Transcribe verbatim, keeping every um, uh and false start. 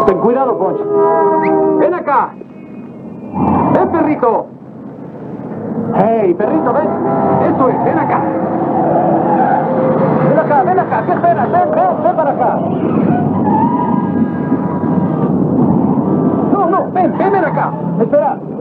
Ten cuidado, Poncho. ¡Ven acá! ¡Ven, perrito! ¡Hey, perrito, ven! ¡Eso es! ¡Ven acá! ¡Ven acá, ven acá! ¿Qué esperas? ¡Ven, ven, ven para acá! No, no, ven, ven, ven acá. Espera.